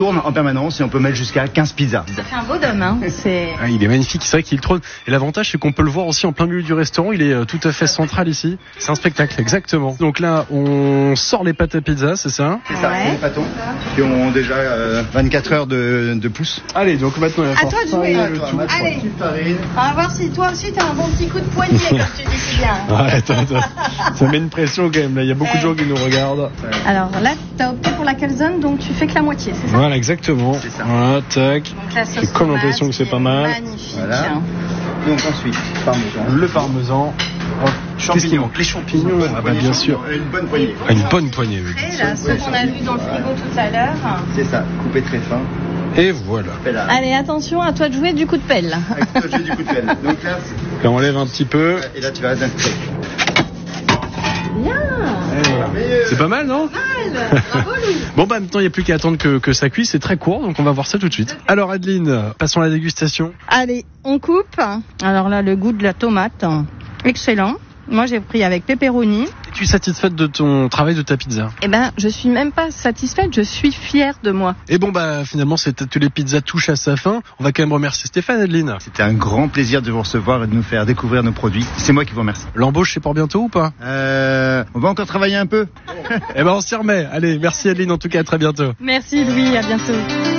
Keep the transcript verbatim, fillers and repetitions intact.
tourne en permanence et on peut mettre jusqu'à quinze pizzas. Ça fait un beau dôme, hein. C'est... Ah, il est magnifique, c'est vrai qu'il trône. Et l'avantage, c'est qu'on peut le voir aussi en plein milieu du restaurant. Il est euh, tout à fait central ici. C'est un spectacle, exactement. Donc là, on sort les pâtes à pizza, c'est ça? C'est ça, Ouais. c'est les pâtons qui ont déjà euh, vingt-quatre heures de, de pouce. Allez, donc maintenant, il va À falloir toi de jouer. fariner À le toi, tout. Matt. Allez. Petite farine. On va voir si toi aussi t'as un bon petit coup de poignet, comme tu dis si bien. Ouais, attends, attends. Ça met une pression quand même. Là, il y a beaucoup de gens qui nous regardent. Alors là, t'as opté pour la calzone, donc tu fais que la moitié, c'est ça? Voilà, exactement. C'est ça. Voilà, tac. Donc la sauce J'ai comme tomate, l'impression que c'est qui pas est mal. Magnifique. Voilà. Donc ensuite, parmesan. Le parmesan. Oh, qu'est-ce qu'il Champignons. manque? Les champignons. Bonne Ah bah poignée. bien sûr. Une bonne poignée. Ah, une bonne poignée, oui. Et là, ceux qu'on a vus dans le frigo tout à l'heure. C'est ça, coupé très fin. Et voilà. Fais là. Allez, attention, à toi de jouer du coup de pelle. Avec toi, j'ai du coup de pelle. Donc là, c'est- Là, on enlève un petit peu. et là tu vas d'inscrire. Bien. Et voilà. C'est pas mal, non? Bravo, Louis. Bon, bah, en même temps, il n'y a plus qu'à attendre que, que ça cuise. C'est très court, donc on va voir ça tout de suite. Alors, Adeline, passons à la dégustation. Allez, on coupe. Alors là, le goût de la tomate, excellent. Moi, j'ai pris avec pepperoni. Es-tu satisfaite de ton travail, de ta pizza? Eh ben, je suis même pas satisfaite, je suis fière de moi. Et bon, bah, finalement, cet atelier pizza touche à sa fin. On va quand même remercier Stéphane, Adeline. C'était un grand plaisir de vous recevoir et de nous faire découvrir nos produits. C'est moi qui vous remercie. L'embauche, c'est pour bientôt ou pas? Euh, on va encore travailler un peu. Eh ben, on s'y remet. Allez, merci Adeline, en tout cas, à très bientôt. Merci Louis, à bientôt.